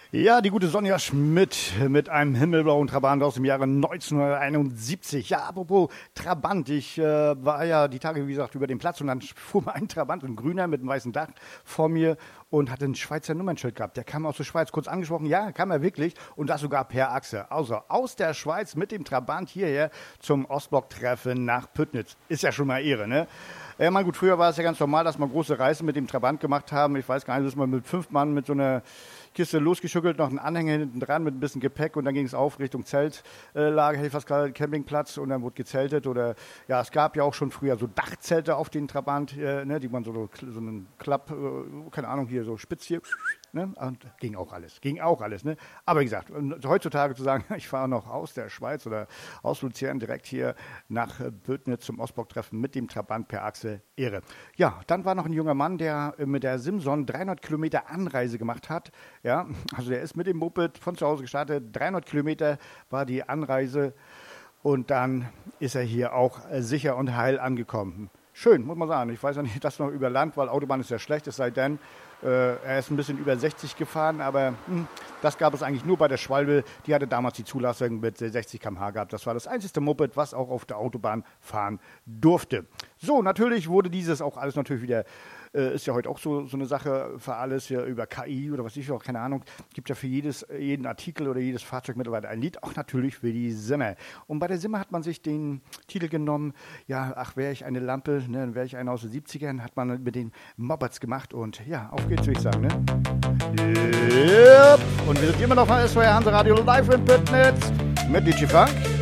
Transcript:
Ja, die gute Sonja Schmidt mit einem himmelblauen Trabant aus dem Jahre 1971. Ja, apropos Trabant, ich war ja die Tage, wie gesagt, über den Platz und dann fuhr mal ein Trabant, ein grüner mit einem weißen Dach vor mir und hatte ein Schweizer Nummernschild gehabt. Der kam aus der Schweiz, kurz angesprochen, ja, kam er wirklich und das sogar per Achse. Also aus der Schweiz mit dem Trabant hierher zum Ostblock-Treffen nach Püttnitz. Ist ja schon mal Ehre, ne? Ja, mein gut, früher war es ja ganz normal, dass man große Reisen mit dem Trabant gemacht haben. Ich weiß gar nicht, dass man mit 5 Mann mit so einer Kiste losgeschuckelt, noch einen Anhänger hinten dran mit ein bisschen Gepäck und dann ging es auf Richtung Zeltlager, hätte ich fast gerade Campingplatz und dann wurde gezeltet oder ja, es gab ja auch schon früher so Dachzelte auf den Trabant, ne, die man so einen Klapp, keine Ahnung, hier so spitz hier, ne, und ging auch alles, ne, aber wie gesagt, heutzutage zu sagen, ich fahre noch aus der Schweiz oder aus Luzern direkt hier nach Püttnitz zum Ostblock-Treffen mit dem Trabant per Achse, Ehre. Ja, dann war noch ein junger Mann, der mit der Simson 300 Kilometer Anreise gemacht hat. Ja, also der ist mit dem Moped von zu Hause gestartet. 300 Kilometer war die Anreise und dann ist er hier auch sicher und heil angekommen. Schön, muss man sagen. Ich weiß ja nicht, das noch über Land, weil Autobahn ist ja schlecht, es sei denn, er ist ein bisschen über 60 gefahren, aber das gab es eigentlich nur bei der Schwalbe. Die hatte damals die Zulassung mit 60 km/h gehabt. Das war das einzige Moped, was auch auf der Autobahn fahren durfte. So, natürlich wurde dieses auch alles natürlich wieder, ist ja heute auch so eine Sache für alles, ja, über KI oder was ich auch, keine Ahnung, gibt ja für jeden Artikel oder jedes Fahrzeug mittlerweile ein Lied, auch natürlich für die Simmer. Und bei der Simmer hat man sich den Titel genommen, ja, ach, wäre ich eine Lampe, ne, dann wäre ich einer aus den 70ern, hat man mit den Mopeds gemacht und ja, auf geht's, würde ich sagen, ne? Yep. Und wir sind immer noch bei SWR Hansa Radio live in Püttnitz mit DJ Funk.